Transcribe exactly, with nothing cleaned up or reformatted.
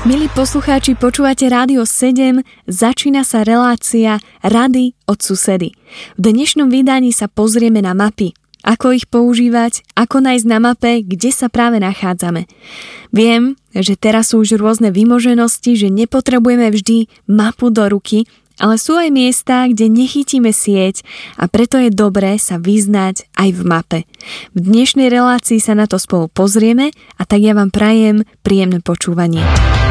Milí poslucháči, počúvate Rádio sedem, začína sa relácia Rady od susedy. V dnešnom vydaní sa pozrieme na mapy. Ako ich používať, ako nájsť na mape, kde sa práve nachádzame. Viem, že teraz sú už rôzne vymoženosti, že nepotrebujeme vždy mapu do ruky, ale sú aj miesta, kde nechytíme sieť a preto je dobré sa vyznať aj v mape. V dnešnej relácii sa na to spolu pozrieme a tak ja vám prajem príjemné počúvanie.